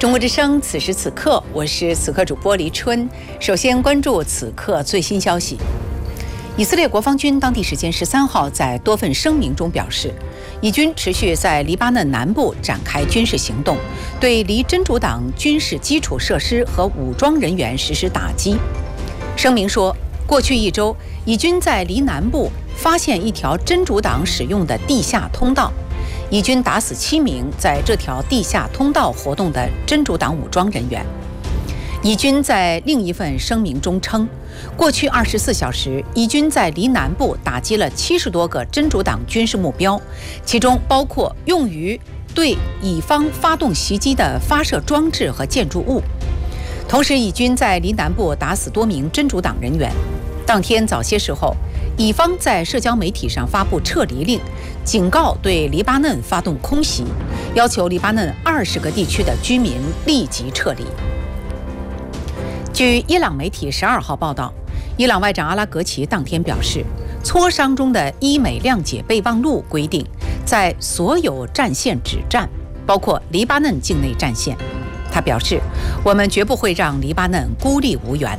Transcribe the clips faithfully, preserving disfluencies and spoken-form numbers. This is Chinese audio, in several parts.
中国之声，此时此刻，我是此刻主播黎春。首先关注此刻最新消息。以色列国防军当地时间十三号在多份声明中表示，以军持续在黎巴嫩南部展开军事行动，对离真主党军事基础设施和武装人员实施打击。声明说，过去一周，以军在黎南部发现一条真主党使用的地下通道。以军打死七名在这条地下通道活动的真主党武装人员。以军在另一份声明中称，过去二十四小时，以军在黎南部打击了七十多个真主党军事目标，其中包括用于对以方发动袭击的发射装置和建筑物。同时，以军在黎南部打死多名真主党人员。当天早些时候，以方在社交媒体上发布撤离令，警告对黎巴嫩发动空袭，要求黎巴嫩二十个地区的居民立即撤离。据伊朗媒体十二号报道，伊朗外长阿拉格齐当天表示，磋商中的伊美谅解备忘录规定，在所有战线止战，包括黎巴嫩境内战线。他表示，我们绝不会让黎巴嫩孤立无援。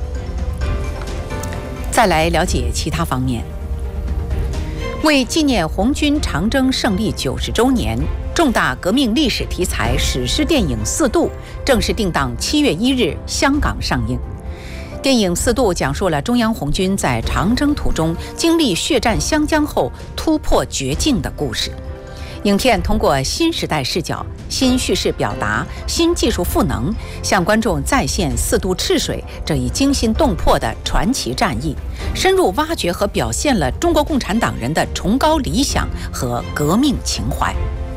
再来了解其他方面。为纪念红军长征胜利九十周年，重大革命历史题材史诗电影《四渡》正式定档七月一日香港上映。电影《四渡》讲述了中央红军在长征途中经历血战湘江后突破绝境的故事。影片通过新时代视角、新叙事表达、新技术赋能，向观众再现四渡赤水这一惊心动魄的传奇战役，深入挖掘和表现了中国共产党人的崇高理想和革命情怀。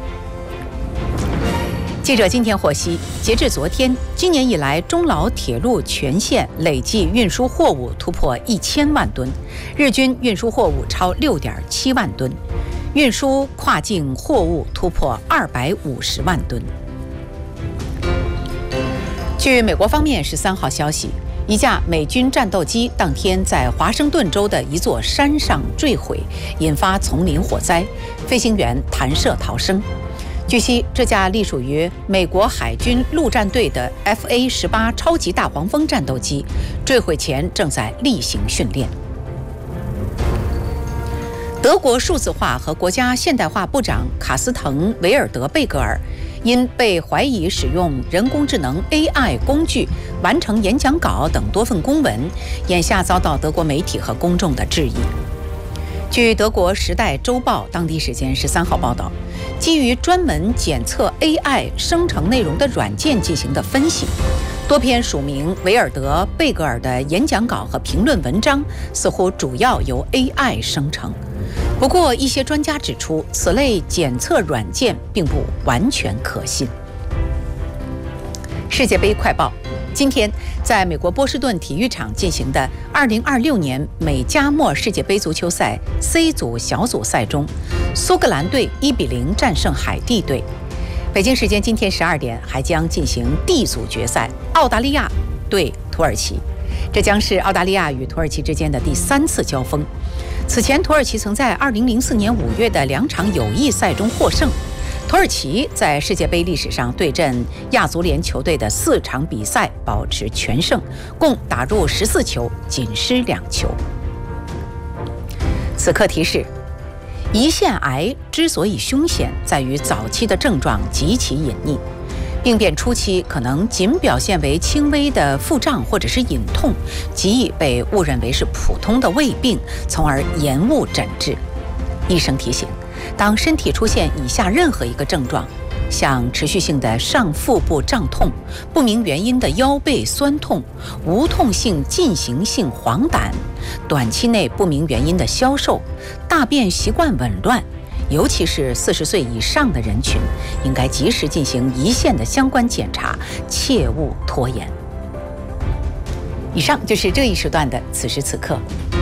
记者今天获悉，截至昨天，今年以来中老铁路全线累计运输货物突破一千万吨，日均运输货物超六点七万吨。运输跨境货物突破二百五十万吨。据美国方面十三号消息，一架美军战斗机当天在华盛顿州的一座山上坠毁，引发丛林火灾，飞行员弹射逃生。据悉，这架隶属于美国海军陆战队的 F A 十八超级大黄蜂战斗机，坠毁前正在例行训练。德国数字化和国家现代化部长卡斯滕·维尔德贝格尔因被怀疑使用人工智能 A I 工具完成演讲稿等多份公文，眼下遭到德国媒体和公众的质疑。据德国《时代周报》当地时间十三号报道，基于专门检测 A I 生成内容的软件进行的分析，多篇署名维尔德贝格尔的演讲稿和评论文章似乎主要由 A I 生成。不过，一些专家指出，此类检测软件并不完全可信。世界杯快报：今天，在美国波士顿体育场进行的二零二六年美加墨世界杯足球赛 C 组小组赛中，苏格兰队一比零战胜海地队。北京时间今天十二点还将进行 D 组决赛，澳大利亚对土耳其。这将是澳大利亚与土耳其之间的第三次交锋。此前，土耳其曾在二零零四年五月的两场友谊赛中获胜。土耳其在世界杯历史上对阵亚足联球队的四场比赛保持全胜，共打入十四球，仅失两球。此刻提示：胰腺癌之所以凶险，在于早期的症状极其隐匿。病变初期可能仅表现为轻微的腹胀或者是隐痛，极易被误认为是普通的胃病，从而延误诊治。医生提醒，当身体出现以下任何一个症状，像持续性的上腹部胀痛、不明原因的腰背酸痛、无痛性进行性黄疸、短期内不明原因的消瘦、大便习惯紊乱，尤其是四十岁以上的人群，应该及时进行胰腺的相关检查，切勿拖延。以上就是这一时段的此时此刻。